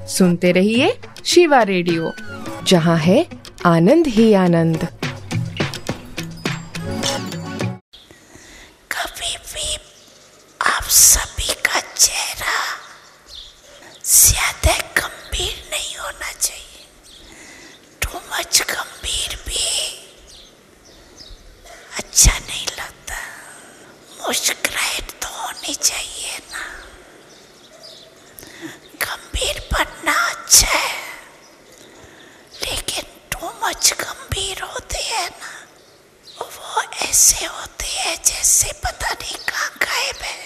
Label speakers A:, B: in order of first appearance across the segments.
A: सुनते रहिए शिवा रेडियो, जहाँ है आनंद ही आनंद।
B: कभी भी आप सभी का चेहरा ज्यादा गंभीर नहीं होना चाहिए। टू मच गंभीर भी अच्छा नहीं लगता। मुस्कुराहट तो होनी चाहिए ना। गंभीर बनना अच्छा है, लेकिन टू मच गंभीर होते हैं ना, वो ऐसे होते हैं जैसे पता नहीं कहाँ गायब है।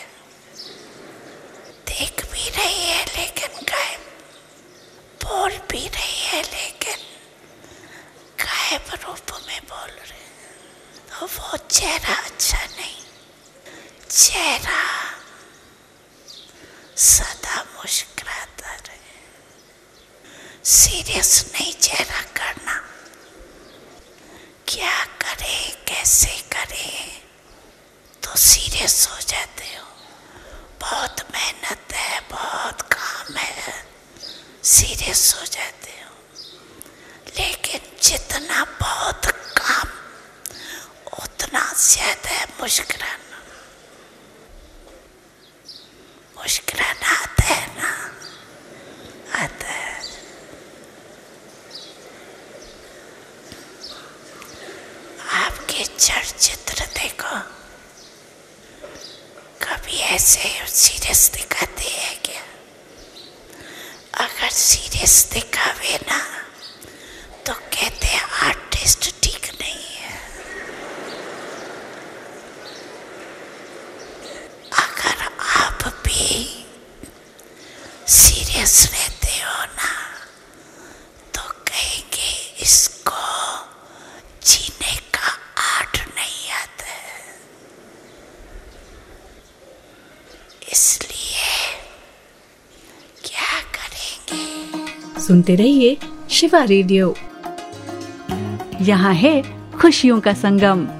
B: देख भी रही है लेकिन गायब, बोल भी रही है लेकिन गायब रूप में बोल रहे। तो वो चेहरा अच्छा नहीं। चेहरा सदा मुस्कुराता रहे। सीरियस नहीं चेहरा करना। क्या करे कैसे करे तो सीरियस हो जाते हो। बहुत मेहनत है, बहुत काम है, सीरियस हो जाते हो। लेकिन जितना बहुत काम उतना ज्यादा है मुस्कुराना। मुस्कुराना आता है ना? आता है। आपके चलचित्र देखो, कभी ऐसे सीरियस दिखाते हैं क्या? अगर सीरियस दिखावे ना तो कहते हैं आर्टिस्ट ठीक नहीं है। अगर आप भी सीरियस रहते हो ना तो कहेंगे इसको जीने का आर्ट नहीं आता है। इसलिए क्या करेंगे?
C: सुनते रहिए शिवा रेडियो, यहाँ है खुशियों का संगम।